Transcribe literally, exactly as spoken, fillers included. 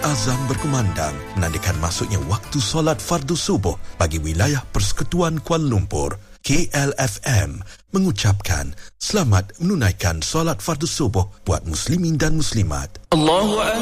azan berkumandang menandakan masuknya waktu solat fardu subuh bagi wilayah Persekutuan Kuala Lumpur. K L F M mengucapkan selamat menunaikan solat fardu subuh buat muslimin dan muslimat. Allahu Akbar.